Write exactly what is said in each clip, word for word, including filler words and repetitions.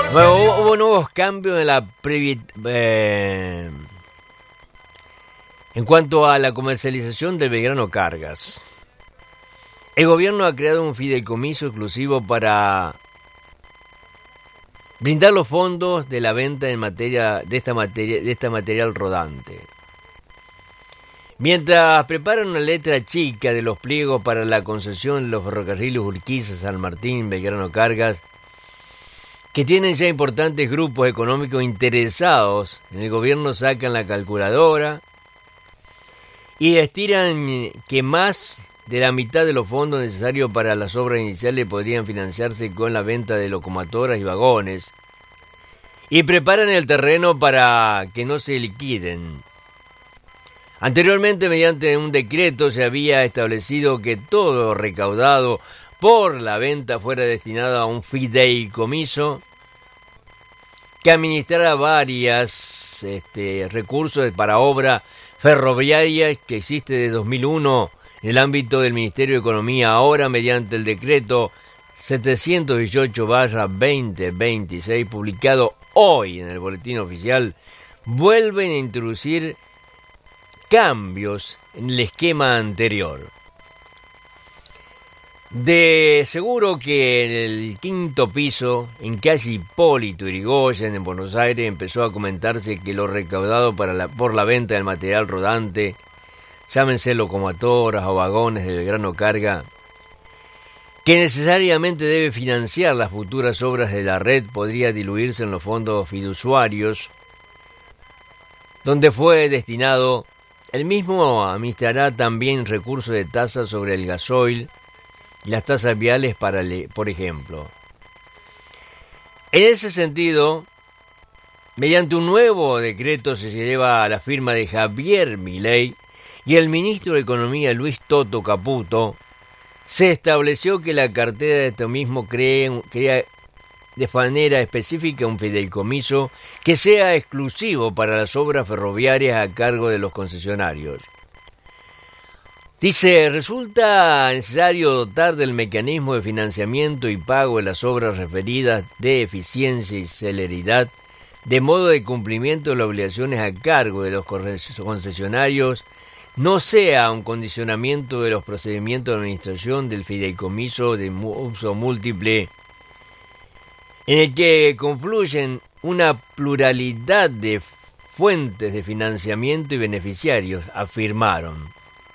Bueno, hubo, hubo nuevos cambios en la previ, eh, en cuanto a la comercialización del Belgrano Cargas. El gobierno ha creado un fideicomiso exclusivo para brindar los fondos de la venta en materia de esta materia de este material rodante. Mientras preparan una letra chica de los pliegos para la concesión de los ferrocarriles Urquiza, San Martín, Belgrano Cargas, que tienen ya importantes grupos económicos interesados, en el gobierno sacan la calculadora y estiran que más de la mitad de los fondos necesarios para las obras iniciales podrían financiarse con la venta de locomotoras y vagones, y preparan el terreno para que no se liquiden. Anteriormente, mediante un decreto, se había establecido que todo recaudado por la venta fuera destinado a un fideicomiso que administrara varias este, recursos para obra ferroviaria que existe desde dos mil uno en el ámbito del Ministerio de Economía. Ahora, mediante el decreto setecientos dieciocho barra veinte veintiséis, publicado hoy en el Boletín Oficial, vuelven a introducir cambios en el esquema anterior. De seguro que en el quinto piso, en calle Hipólito Yrigoyen, en Buenos Aires, empezó a comentarse que lo recaudado para la, por la venta del material rodante, llámense locomotoras o vagones de Belgrano Carga, que necesariamente debe financiar las futuras obras de la red, podría diluirse en los fondos fiduciarios, donde fue destinado. El mismo administrará también recursos de tasas sobre el gasoil y las tasas viales, para, por ejemplo. En ese sentido, mediante un nuevo decreto se lleva a la firma de Javier Milei y el ministro de Economía Luis Toto Caputo, se estableció que la cartera de esto mismo cree, crea de manera específica un fideicomiso que sea exclusivo para las obras ferroviarias a cargo de los concesionarios. Dice, resulta necesario dotar del mecanismo de financiamiento y pago de las obras referidas de eficiencia y celeridad, de modo de cumplimiento de las obligaciones a cargo de los concesionarios, no sea un condicionamiento de los procedimientos de administración del fideicomiso de uso múltiple, en el que confluyen una pluralidad de fuentes de financiamiento y beneficiarios, afirmaron.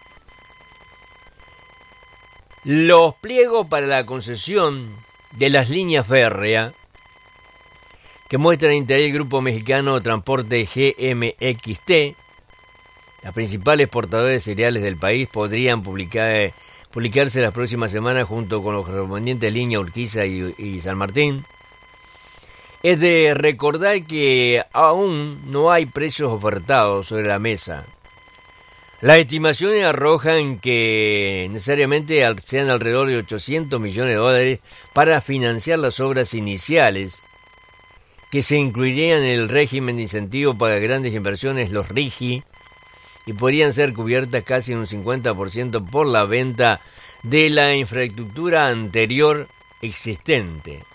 Los pliegos para la concesión de las líneas férreas que muestran interés del Grupo Mexicano de Transporte G M X T, las principales exportadoras de cereales del país, podrían publicar, publicarse las próximas semanas junto con los correspondientes líneas Urquiza y, y San Martín. Es de recordar que aún no hay precios ofertados sobre la mesa. Las estimaciones arrojan que necesariamente sean alrededor de ochocientos millones de dólares para financiar las obras iniciales, que se incluirían en el régimen de incentivo para grandes inversiones, los R I G I, y podrían ser cubiertas casi en un cincuenta por ciento por la venta de la infraestructura anterior existente.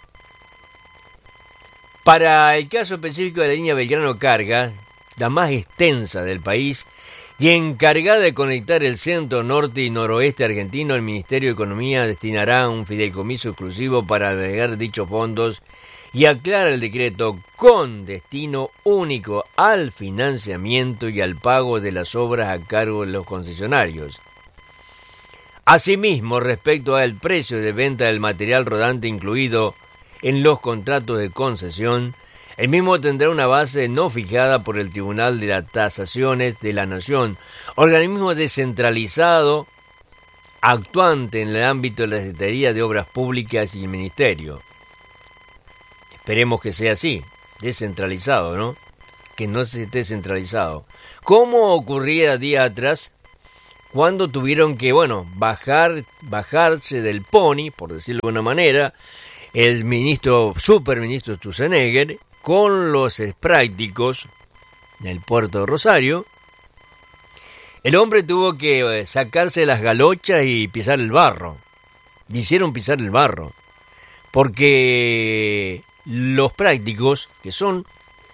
Para el caso específico de la línea Belgrano Carga, la más extensa del país y encargada de conectar el centro, norte y noroeste argentino, el Ministerio de Economía destinará un fideicomiso exclusivo para albergar dichos fondos y aclara el decreto con destino único al financiamiento y al pago de las obras a cargo de los concesionarios. Asimismo, respecto al precio de venta del material rodante incluido en los contratos de concesión, el mismo tendrá una base no fijada por el Tribunal de las Tasaciones de la Nación, organismo descentralizado actuante en el ámbito de la Secretaría de Obras Públicas y el Ministerio. Esperemos que sea así, descentralizado, ¿no? Que no esté centralizado. Como ocurría días atrás, cuando tuvieron que, bueno, bajar, bajarse del pony, por decirlo de una manera, el ministro, superministro Schwarzenegger, con los prácticos del puerto de Rosario. El hombre tuvo que sacarse las galochas y pisar el barro. Le hicieron pisar el barro, porque los prácticos, que son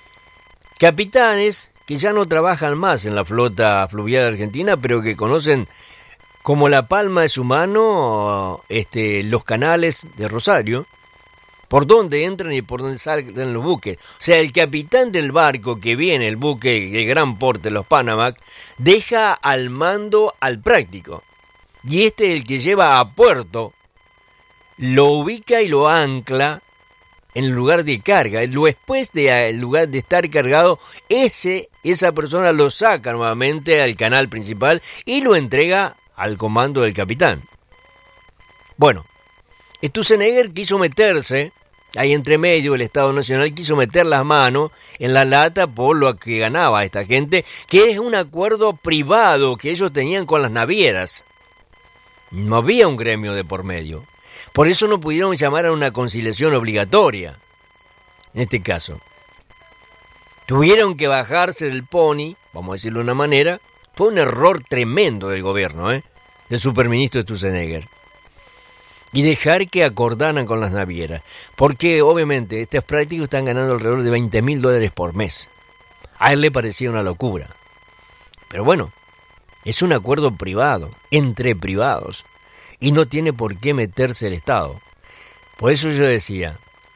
capitanes que ya no trabajan más en la flota fluvial argentina, pero que conocen como la palma de su mano este, los canales de Rosario, por donde entran y por donde salen los buques. O sea, el capitán del barco que viene, el buque de gran porte, los Panamax, deja al mando al práctico. Y este es el que lleva a puerto, lo ubica y lo ancla en el lugar de carga. Después del lugar de estar cargado, ese, esa persona lo saca nuevamente al canal principal y lo entrega al comando del capitán. Bueno, Sturzenegger quiso meterse, ahí entre medio el Estado Nacional quiso meter las manos en la lata por lo que ganaba esta gente, que es un acuerdo privado que ellos tenían con las navieras. No había un gremio de por medio. Por eso no pudieron llamar a una conciliación obligatoria. En este caso, tuvieron que bajarse del pony, vamos a decirlo de una manera. Fue un error tremendo del gobierno, ¿eh? del superministro Sturzenegger. Y dejar que acordaran con las navieras. Porque obviamente estos prácticos están ganando alrededor de veinte mil dólares por mes. A él le parecía una locura. Pero bueno, es un acuerdo privado, entre privados, y no tiene por qué meterse el Estado. Por eso yo decía,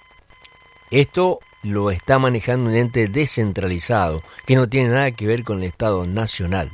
esto lo está manejando un ente descentralizado, que no tiene nada que ver con el Estado nacional.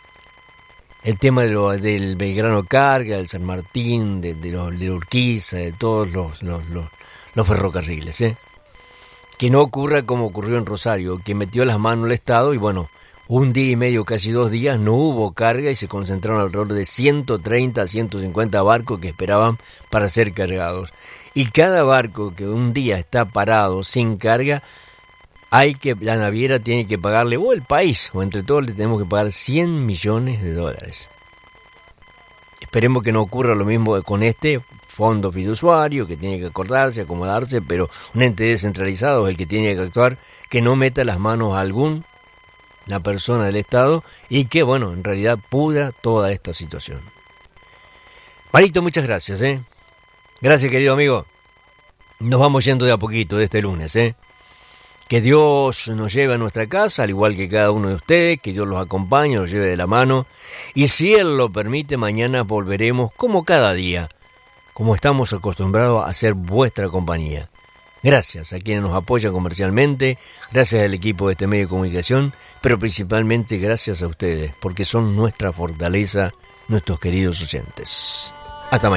El tema de lo, del Belgrano Carga, del San Martín, de, de, los, de la Urquiza, de todos los, los, los, los ferrocarriles, ¿eh? Que no ocurra como ocurrió en Rosario, que metió las manos el Estado y bueno, un día y medio, casi dos días, no hubo carga y se concentraron alrededor de ciento treinta a ciento cincuenta barcos que esperaban para ser cargados. Y cada barco que un día está parado sin carga, hay que la naviera tiene que pagarle, o el país, o entre todos le tenemos que pagar cien millones de dólares. Esperemos que no ocurra lo mismo con este fondo fiduciario, que tiene que acordarse, acomodarse, pero un ente descentralizado es el que tiene que actuar, que no meta las manos a algún la persona del Estado y que, bueno, en realidad pudra toda esta situación. Marito, muchas gracias, ¿eh? Gracias, querido amigo. Nos vamos yendo de a poquito de este lunes, ¿eh? Que Dios nos lleve a nuestra casa, al igual que cada uno de ustedes, que Dios los acompañe, los lleve de la mano, y si Él lo permite, mañana volveremos como cada día, como estamos acostumbrados a hacer vuestra compañía. Gracias a quienes nos apoyan comercialmente, gracias al equipo de este medio de comunicación, pero principalmente gracias a ustedes, porque son nuestra fortaleza, nuestros queridos oyentes. Hasta mañana.